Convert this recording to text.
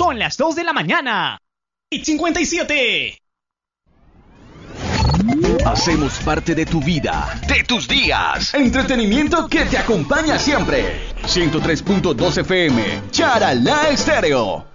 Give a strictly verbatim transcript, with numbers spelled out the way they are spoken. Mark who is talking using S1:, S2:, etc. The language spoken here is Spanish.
S1: Son las dos de la mañana y cincuenta y siete.
S2: Hacemos parte de tu vida, de tus días. Entretenimiento que te acompaña siempre. ciento tres punto dos F M, Charalá Estéreo.